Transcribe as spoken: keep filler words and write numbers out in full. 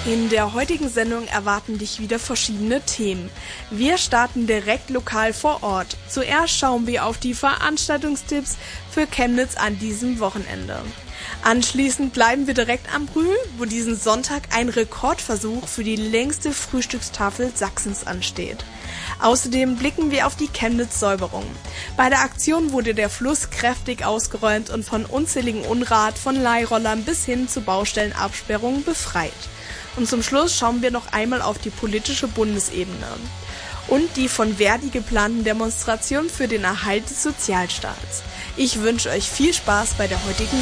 In der heutigen Sendung erwarten dich wieder verschiedene Themen. Wir starten direkt lokal vor Ort. Zuerst schauen wir auf die Veranstaltungstipps für Chemnitz an diesem Wochenende. Anschließend bleiben wir direkt am Brühl, wo diesen Sonntag ein Rekordversuch für die längste Frühstückstafel Sachsens ansteht. Außerdem blicken wir auf die Chemnitz-Säuberung. Bei der Aktion wurde der Fluss kräftig ausgeräumt und von unzähligen Unrat, von Leihrollern bis hin zu Baustellenabsperrungen befreit. Und zum Schluss schauen wir noch einmal auf die politische Bundesebene und die von Verdi geplanten Demonstrationen für den Erhalt des Sozialstaats. Ich wünsche euch viel Spaß bei der heutigen